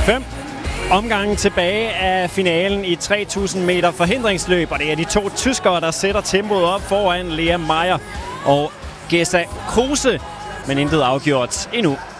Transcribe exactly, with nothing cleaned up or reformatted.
Fem omgange tilbage af finalen i tre tusind meter forhindringsløb, og det er de to tyskere, der sætter tempoet op foran Lea Meyer og Gesa Kruse, men intet afgjort endnu.